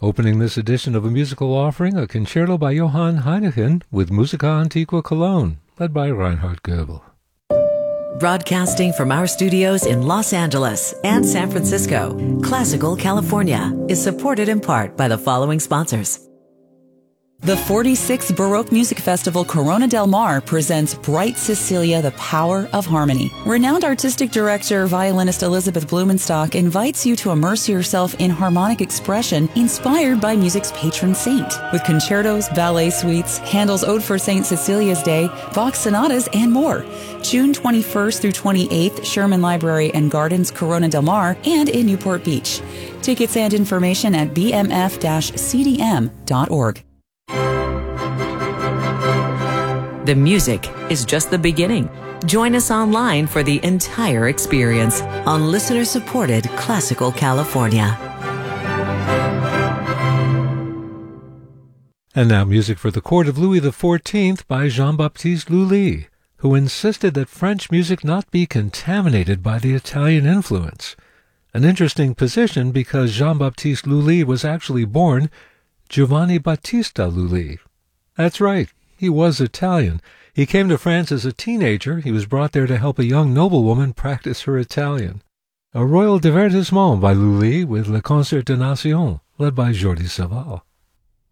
Opening this edition of A Musical Offering, a concerto by Johann Heineken with Musica Antiqua Cologne, led by Reinhard Goebel. Broadcasting from our studios in Los Angeles and San Francisco, Classical California is supported in part by the following sponsors. The 46th Baroque Music Festival Corona del Mar presents Bright Cecilia, the Power of Harmony. Renowned artistic director, violinist Elizabeth Blumenstock invites you to immerse yourself in harmonic expression inspired by music's patron saint. With concertos, ballet suites, Handel's Ode for St. Cecilia's Day, Bach sonatas, and more. June 21st through 28th, Sherman Library and Gardens, Corona del Mar, and in Newport Beach. Tickets and information at bmf-cdm.org. The music is just the beginning. Join us online for the entire experience on listener-supported Classical California. And now music for the court of Louis XIV by Jean-Baptiste Lully, who insisted that French music not be contaminated by the Italian influence. An interesting position because Jean-Baptiste Lully was actually born Giovanni Battista Lully. That's right. He was Italian. He came to France as a teenager. He was brought there to help a young noblewoman practice her Italian. A royal divertissement by Lully with Le Concert des Nations, led by Jordi Savall.